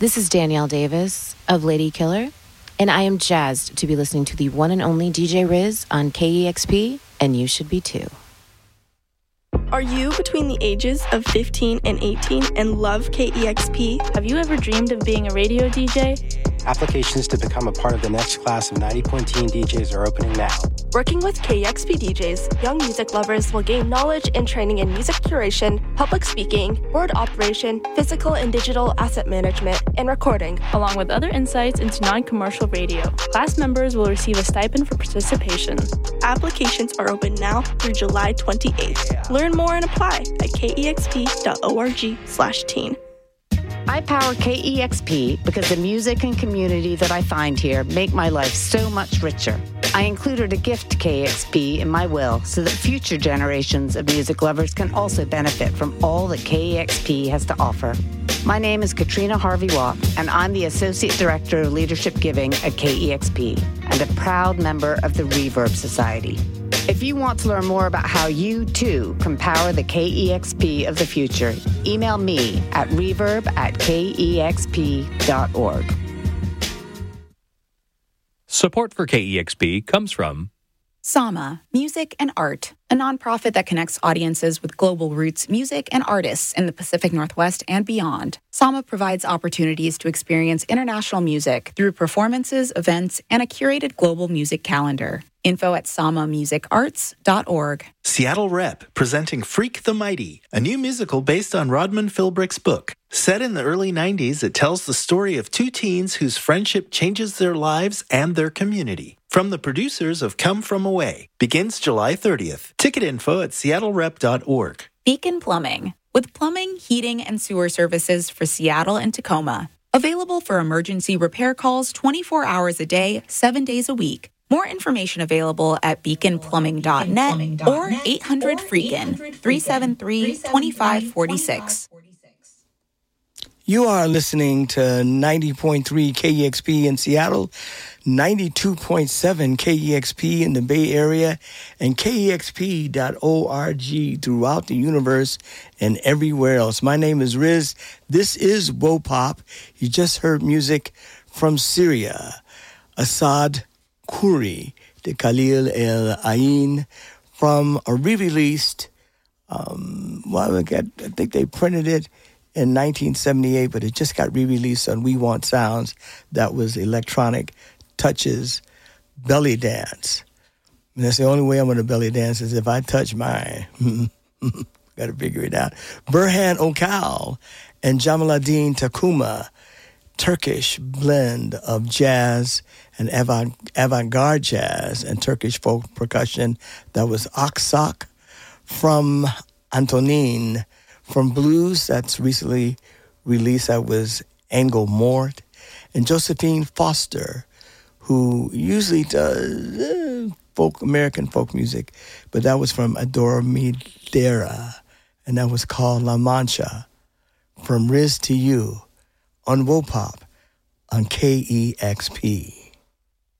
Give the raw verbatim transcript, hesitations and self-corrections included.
This is Danielle Davis of Lady Killer, and I am jazzed to be listening to the one and only D J Riz on K E X P, and you should be too. Are you between the ages of fifteen and eighteen and love K E X P? Have you ever dreamed of being a radio D J? Applications to become a part of the next class of ninety point teen D Js are opening now. Working with K E X P D Js, young music lovers will gain knowledge and training in music curation, public speaking, board operation, physical and digital asset management, and recording, along with other insights into non-commercial radio. Class members will receive a stipend for participation. Applications are open now through July twenty-eighth. Learn more and apply at kexp.org slash teen. I power K E X P because the music and community that I find here make my life so much richer. I included a gift to K E X P in my will so that future generations of music lovers can also benefit from all that K E X P has to offer. My name is Katrina Harvey-Watt, and I'm the Associate Director of Leadership Giving at K E X P and a proud member of the Reverb Society. If you want to learn more about how you, too, can power the K E X P of the future, email me at reverb at kexp dot org. Support for K E X P comes from Sama, Music and Art, a nonprofit that connects audiences with global roots music and artists in the Pacific Northwest and beyond. Sama provides opportunities to experience international music through performances, events, and a curated global music calendar. Info at sama music arts dot org. Seattle Rep, presenting Freak the Mighty, a new musical based on Rodman Philbrick's book. Set in the early nineties, it tells the story of two teens whose friendship changes their lives and their community. From the producers of Come From Away. Begins July thirtieth. Ticket info at seattle rep dot org. Beacon Plumbing, with plumbing, heating, and sewer services for Seattle and Tacoma. Available for emergency repair calls twenty-four hours a day, seven days a week. More information available at beacon plumbing dot net or eight hundred freakin, three seven three, two five four six. You are listening to ninety point three K E X P in Seattle, ninety-two point seven K E X P in the Bay Area, and K E X P dot org throughout the universe and everywhere else. My name is Riz. This is Wopop. You just heard music from Syria. Assad Khoury, the Khalil El Ain, from a re-released, um, well, I think they printed it in nineteen seventy-eight, but it just got re-released on We Want Sounds. That was Electronic Touches Belly Dance. And that's the only way I'm going to belly dance is if I touch mine. Got to figure it out. Burhan Okal and Jamaluddin Takuma, Turkish blend of jazz and avant, avant-garde jazz and Turkish folk percussion. That was Aksak. From Antonin. From blues, that's recently released, that was Engel Mort. And Josephine Foster, who usually does uh, folk, American folk music, but that was from Adora Midera, and that was called La Mancha. From Riz to You on Wopop on K E X P.